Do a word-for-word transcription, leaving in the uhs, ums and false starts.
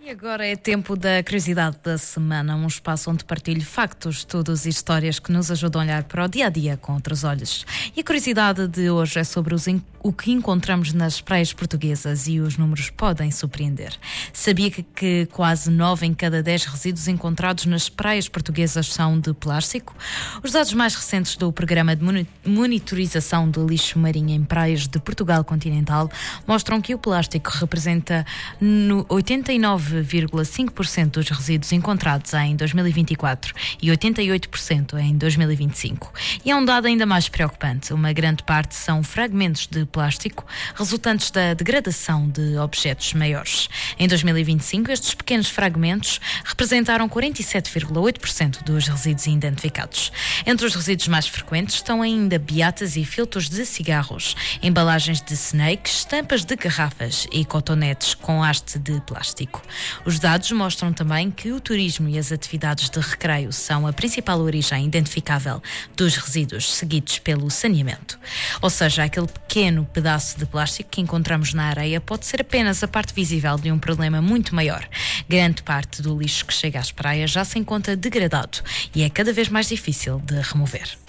E agora é tempo da curiosidade da semana, um espaço onde partilho factos, estudos e histórias que nos ajudam a olhar para o dia a dia com outros olhos. E a curiosidade de hoje é sobre os in- o que encontramos nas praias portuguesas e os números podem surpreender. Sabia que, que quase nove em cada dez resíduos encontrados nas praias portuguesas são de plástico? Os dados mais recentes do Programa de Moni- Monitorização do Lixo Marinho em Praias de Portugal Continental mostram que o plástico representa no oitenta e nove vírgula cinco por cento dos resíduos encontrados em dois mil e vinte e quatro e oitenta e oito por cento em dois mil e vinte e cinco. E é um dado ainda mais preocupante. Uma grande parte são fragmentos de plástico resultantes da degradação de objetos maiores. Em dois mil e vinte e cinco, estes pequenos fragmentos representaram quarenta e sete vírgula oito por cento dos resíduos identificados. Entre os resíduos mais frequentes estão ainda beatas e filtros de cigarros, embalagens de snacks, tampas de garrafas e cotonetes com haste de plástico. Os dados mostram também que o turismo e as atividades de recreio são a principal origem identificável dos resíduos, seguidos pelo saneamento. Ou seja, aquele pequeno pedaço de plástico que encontramos na areia pode ser apenas a parte visível de um problema muito maior. Grande parte do lixo que chega às praias já se encontra degradado e é cada vez mais difícil de remover.